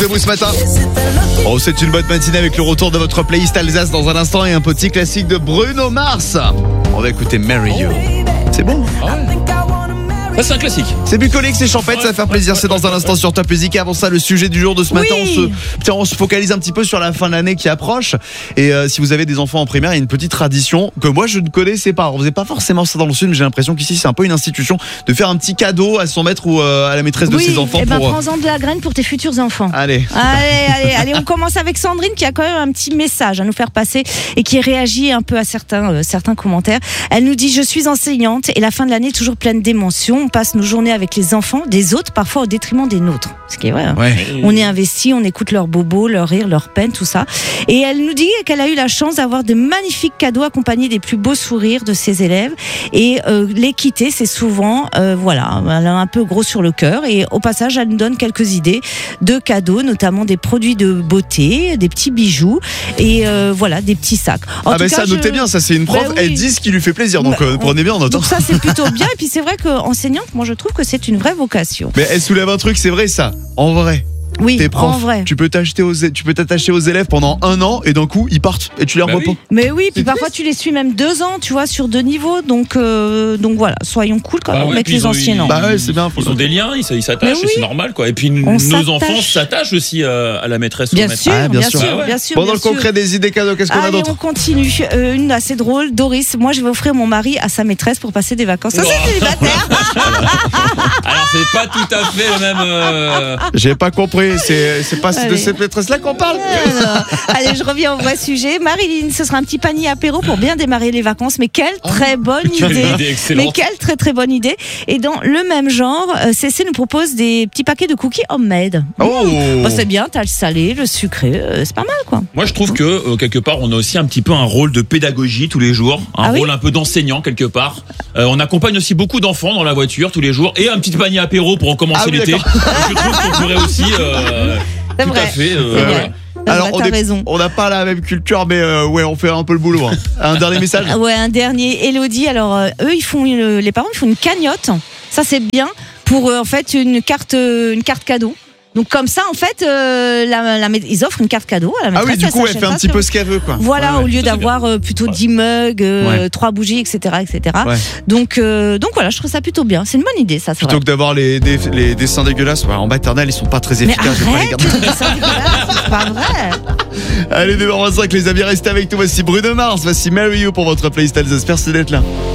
Debout ce matin. Oh, c'est une bonne matinée avec le retour de votre playlist Alsace dans un instant et un petit classique de Bruno Mars. On va écouter Marry You. C'est bon. Ça, c'est un classique. C'est bucolique, c'est champêtre, ça va faire plaisir. C'est dans un instant sur Top Music. Avant ça, le sujet du jour de ce matin, on se focalise un petit peu sur la fin de l'année qui approche. Et si vous avez des enfants en primaire, il y a une petite tradition que moi je ne connaissais pas. On faisait pas forcément ça dans le sud, mais j'ai l'impression qu'ici c'est un peu une institution de faire un petit cadeau à son maître ou à la maîtresse de ses enfants. Et prends-en de la graine pour tes futurs enfants. Allez, on commence avec Sandrine qui a quand même un petit message à nous faire passer et qui réagit un peu à certains commentaires. Elle nous dit: je suis enseignante et la fin de l'année est toujours pleine d'émotions. On passe nos journées avec les enfants des autres, parfois au détriment des nôtres. Ce qui est vrai. Ouais. On est investi, on écoute leurs bobos, leurs rires, leurs peines, tout ça. Et elle nous dit qu'elle a eu la chance d'avoir de magnifiques cadeaux accompagnés des plus beaux sourires de ses élèves. Et les quitter, c'est souvent, elle a un peu gros sur le cœur. Et au passage, elle nous donne quelques idées de cadeaux, notamment des produits de beauté, des petits bijoux et des petits sacs. Ça, notez bien, ça c'est une prof. Elle dit ce qui lui fait plaisir, donc prenez bien en note. Donc ça, c'est plutôt bien. Et puis c'est vrai qu'enseignante, moi je trouve que c'est une vraie vocation. Mais elle soulève un truc, c'est vrai ça. En vrai. Oui, tes profs, en vrai. tu peux t'attacher aux élèves pendant 1 an et d'un coup ils partent et tu les revois pas. Mais oui, puis parfois tu les suis même 2 ans, tu vois, sur 2 niveaux. Donc voilà, soyons cool quand même avec les anciens. C'est bien. Ils ont des liens, ils s'attachent, c'est normal quoi. Et puis nos enfants s'attachent aussi à la maîtresse. Bien sûr. Pendant le concret des idées cadeaux, qu'est-ce qu'on a d'autre? On continue. Une assez drôle. Doris, moi je vais offrir mon mari à sa maîtresse pour passer des vacances. Ça c'est célibataire. Alors c'est pas tout à fait le même. J'ai pas compris. C'est pas de cette maîtresse-là qu'on parle. Allez, je reviens au vrai sujet. Marilyn, ce sera un petit panier apéro pour bien démarrer les vacances. Mais quelle très bonne idée. Mais quelle très très bonne idée. Et dans le même genre, CC nous propose des petits paquets de cookies homemade. C'est bien, t'as le salé, le sucré, c'est pas mal quoi. Moi je trouve que quelque part on a aussi un petit peu un rôle de pédagogie tous les jours, un rôle un peu d'enseignant quelque part. On accompagne aussi beaucoup d'enfants dans la voiture tous les jours et un petit panier apéro pour en commencer l'été. Je trouve qu'on pourrait aussi c'est tout vrai. à fait. Alors t'as raison. On n'a pas la même culture, mais on fait un peu le boulot. Un dernier message. Un dernier. Elodie, alors eux les parents ils font une cagnotte. Ça c'est bien pour en fait une carte cadeau. Donc comme ça en fait ils offrent une carte cadeau à la maîtresse. Du coup elle fait un petit peu ce qu'elle veut quoi. Voilà, au lieu d'avoir plutôt 10 mugs, 3 bougies, etc. Ouais. Donc voilà, je trouve ça plutôt bien. C'est une bonne idée ça. Plutôt que d'avoir les dessins dégueulasses en maternelle, ils sont pas très efficaces. Mais arrête, les dessins dégueulasses, c'est pas vrai. Allez, 9h25 les amis, restez avec nous. Voici Bruno Mars, voici Marry You pour votre playlist Alsace. Merci d'être là.